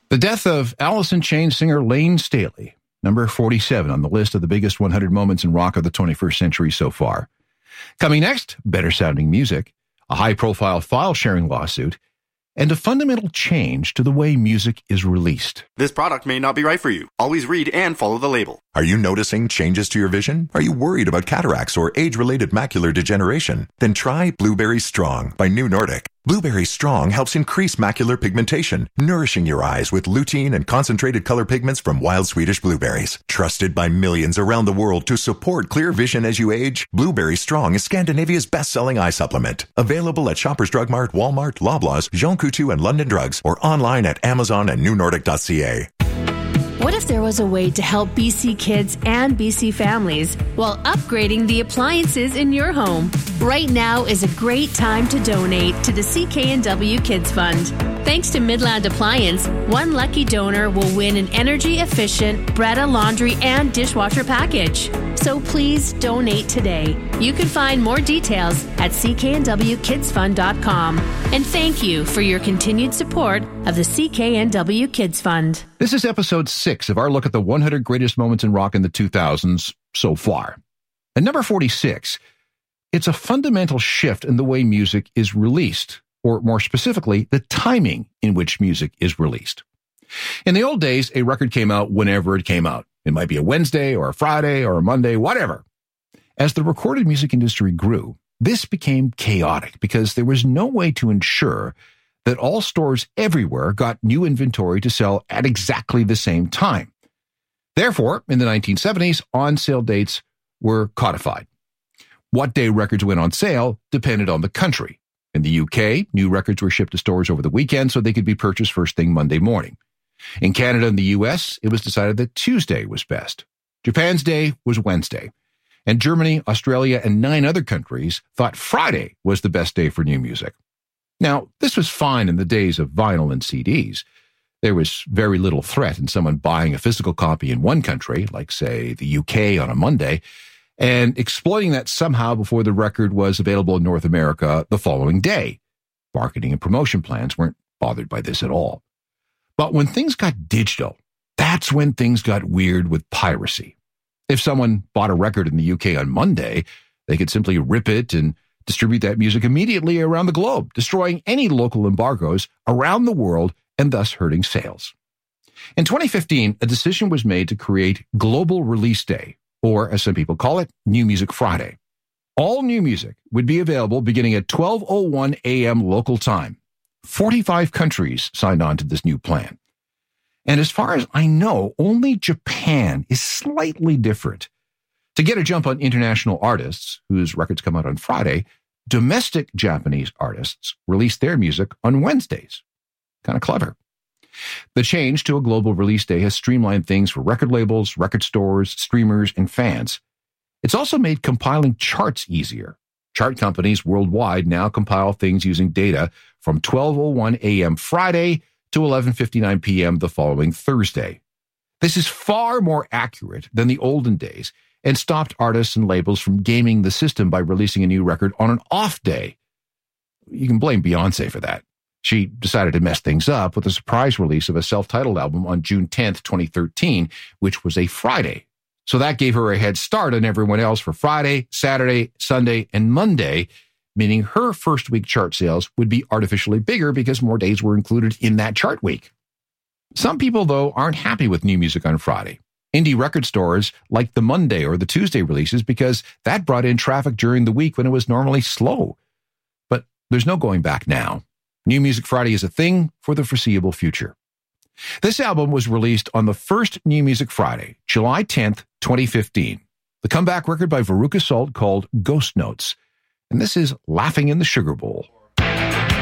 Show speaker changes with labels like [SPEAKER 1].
[SPEAKER 1] The death of Alice in Chains singer Layne Staley, number 47 on the list of the biggest 100 moments in rock of the 21st century so far. Coming next, better sounding music, a high-profile file-sharing lawsuit, and a fundamental change to the way music is released.
[SPEAKER 2] This product may not be right for you. Always read and follow the label.
[SPEAKER 3] Are you noticing changes to your vision? Are you worried about cataracts or age-related macular degeneration? Then try Blueberry Strong by New Nordic. Blueberry Strong helps increase macular pigmentation, nourishing your eyes with lutein and concentrated color pigments from wild Swedish blueberries. Trusted by millions around the world to support clear vision as you age, Blueberry Strong is Scandinavia's best-selling eye supplement. Available at Shoppers Drug Mart, Walmart, Loblaws, Jean Coutu, and London Drugs, or online at Amazon and newnordic.ca.
[SPEAKER 4] What if there was a way to help BC kids and BC families while upgrading the appliances in your home? Right now is a great time to donate to the CKNW Kids Fund. Thanks to Midland Appliance, one lucky donor will win an energy-efficient Bretta laundry and dishwasher package. So please donate today. You can find more details at cknwkidsfund.com. And thank you for your continued support of the CKNW Kids Fund.
[SPEAKER 1] This is episode 6 of our look at the 100 greatest moments in rock in the 2000s so far. At number 46, it's a fundamental shift in the way music is released, or more specifically, the timing in which music is released. In the old days, a record came out whenever it came out. It might be a Wednesday or a Friday or a Monday, whatever. As the recorded music industry grew, this became chaotic because there was no way to ensure that all stores everywhere got new inventory to sell at exactly the same time. Therefore, in the 1970s, on-sale dates were codified. What day records went on sale depended on the country. In the UK, new records were shipped to stores over the weekend so they could be purchased first thing Monday morning. In Canada and the US, it was decided that Tuesday was best. Japan's day was Wednesday. And Germany, Australia, and 9 other countries thought Friday was the best day for new music. Now, this was fine in the days of vinyl and CDs. There was very little threat in someone buying a physical copy in one country, like, say, the UK on a Monday, and exploiting that somehow before the record was available in North America the following day. Marketing and promotion plans weren't bothered by this at all. But when things got digital, that's when things got weird with piracy. If someone bought a record in the UK on Monday, they could simply rip it and distribute that music immediately around the globe, destroying any local embargoes around the world and thus hurting sales. In 2015, a decision was made to create Global Release Day, or as some people call it, New Music Friday. All new music would be available beginning at 12:01 a.m. local time. 45 countries signed on to this new plan. And as far as I know, only Japan is slightly different. To get a jump on international artists, whose records come out on Friday, domestic Japanese artists release their music on Wednesdays. Kind of clever. The change to a global release day has streamlined things for record labels, record stores, streamers, and fans. It's also made compiling charts easier. Chart companies worldwide now compile things using data from 12:01 a.m. Friday to 11:59 p.m. the following Thursday. This is far more accurate than the olden days and stopped artists and labels from gaming the system by releasing a new record on an off day. You can blame Beyoncé for that. She decided to mess things up with a surprise release of a self-titled album on June 10th, 2013, which was a Friday. So that gave her a head start on everyone else for Friday, Saturday, Sunday, and Monday, meaning her first week chart sales would be artificially bigger because more days were included in that chart week. Some people, though, aren't happy with new music on Friday. Indie record stores like the Monday or the Tuesday releases because that brought in traffic during the week when it was normally slow. But there's no going back now. New Music Friday is a thing for the foreseeable future. This album was released on the first New Music Friday, July 10th, 2015. The comeback record by Veruca Salt called Ghost Notes. And this is Laughing in the Sugar Bowl.